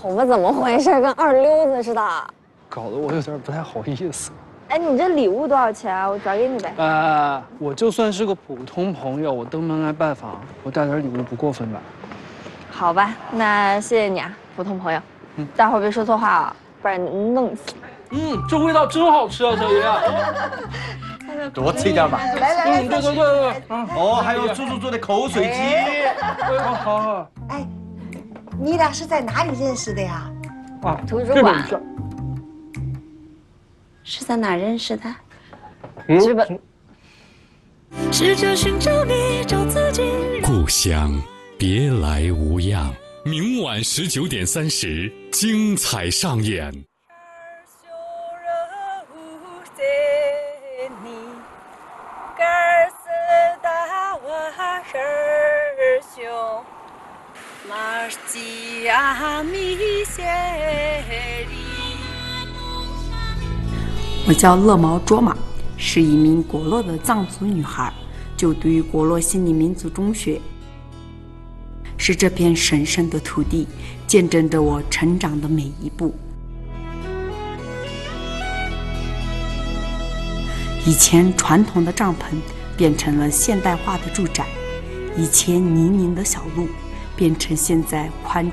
头发怎么回事？跟二溜子似的。 搞得我有点不太好意思。 哎，你这礼物多少钱啊？我转给你呗。 我就算是个普通朋友，我登门来拜访，我带点礼物不过分吧？ 好吧，那谢谢你啊，普通朋友。待会儿别说错话啊，不然弄死。 这味道真好吃啊，小爷。 多吃一点吧。 来， 对。 哦，还有叔叔做的口水鸡。 好。 哎，你俩是在哪里认识的呀？ 图书馆。 是在哪认识的？ 日本。 试着寻找你，找自己。 故乡别来无恙，明晚19点30，精彩上演。 我叫乐毛卓玛，是一名果洛的藏族女孩，就读于果洛心理民族中学。是这片神圣的土地，见证着我成长的每一步。以前传统的帐篷变成了现代化的住宅，以前泥泞的小路变成现在宽